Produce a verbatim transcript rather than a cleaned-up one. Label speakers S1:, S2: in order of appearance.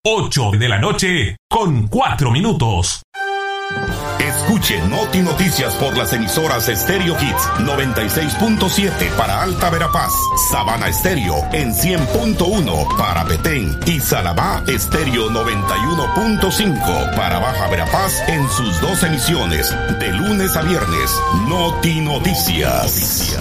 S1: ocho de la noche con cuatro minutos.
S2: Escuche Noti Noticias por las emisoras Stereo Hits noventa y seis punto siete para Alta Verapaz, Sabana Estéreo en cien punto uno para Petén y Salabá Estéreo noventa y uno punto cinco para Baja Verapaz en sus dos emisiones de lunes a viernes. Noti Noticias.